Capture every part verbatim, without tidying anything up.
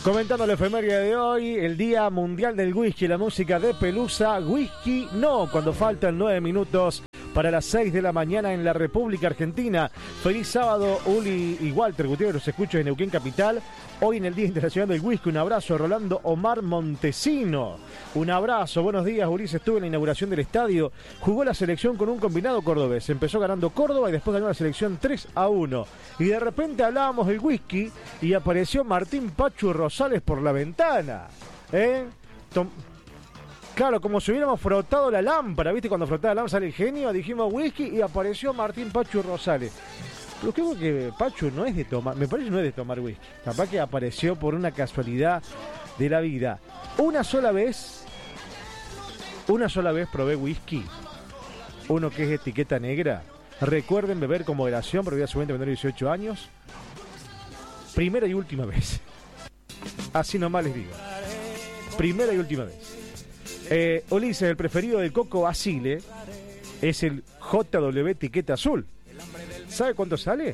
Comentando la efeméride de hoy, el Día Mundial del Whisky, la música de Pelusa, Whisky No, cuando faltan nueve minutos para las seis de la mañana en la República Argentina. Feliz sábado, Uli y Walter Gutiérrez, los escucho en Neuquén Capital. Hoy en el Día Internacional del Whisky, un abrazo a Rolando Omar Montesino. Un abrazo, buenos días, Ulises. Estuve en la inauguración del estadio. Jugó la selección con un combinado cordobés. Empezó ganando Córdoba y después ganó la selección tres a uno. Y de repente hablábamos del whisky y apareció Martín Pachu Rosales por la ventana. ¿Eh? Tom- Claro, como si hubiéramos frotado la lámpara, ¿viste? Cuando frotaba la lámpara sale el genio, dijimos whisky y apareció Martín Pachu Rosales. Pero creo que Pachu no es de tomar, me parece que no es de tomar whisky. Capaz que apareció por una casualidad de la vida. Una sola vez, una sola vez probé whisky, uno que es etiqueta negra. Recuerden beber con moderación, prohibida su venta menor de dieciocho años. Primera y última vez. Así nomás les digo. Primera y última vez. Eh, Ulises, el preferido del Coco Basile es el J W etiqueta azul. ¿Sabe cuánto sale?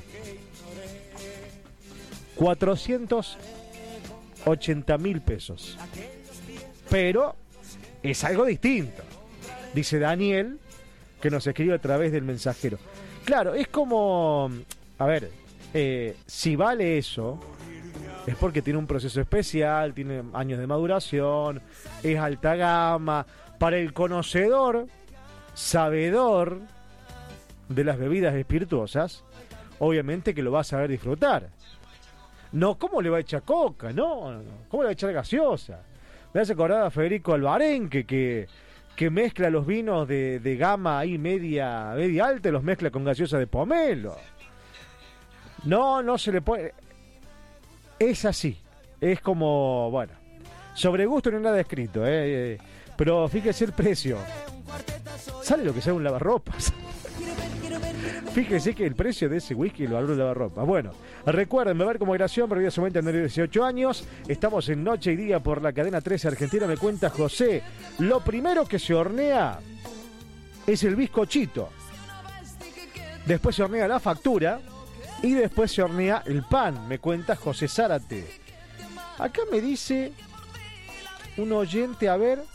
cuatrocientos ochenta mil pesos. Pero es algo distinto, dice Daniel, que nos escribe a través del mensajero. Claro, es como, a ver, eh, si vale eso, es porque tiene un proceso especial, tiene años de maduración, es alta gama. Para el conocedor, sabedor de las bebidas espirituosas, obviamente que lo va a saber disfrutar. No, ¿cómo le va a echar coca? No, no, ¿cómo le va a echar gaseosa? Me hace acordar a Federico Albarenque, que, que mezcla los vinos de, de gama ahí media, media alta, los mezcla con gaseosa de pomelo. No, no se le puede... Es así, es como, bueno, sobre gusto no hay nada escrito, eh, eh, pero fíjese el precio. Sale lo que sea un lavarropas. Fíjese que el precio de ese whisky lo habló un lavarropas. Bueno, recuerden beber con moderación, prohibida su venta menor de dieciocho años. Estamos en Noche y Día por la cadena trece Argentina. Me cuenta José, lo primero que se hornea es el bizcochito. Después se hornea la factura. Y después se hornea el pan, me cuenta José Zárate. Acá me dice un oyente, a ver.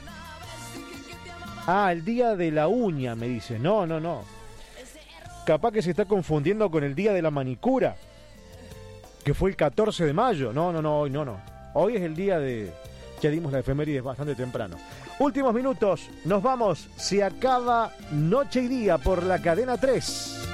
Ah, el día de la uña, me dice. No, no, no. Capaz que se está confundiendo con el día de la manicura, que fue el catorce de mayo. No, no, no, hoy no, no. Hoy es el día de... Ya dimos la efeméride bastante temprano. Últimos minutos, nos vamos. Se acaba Noche y Día por la cadena tres.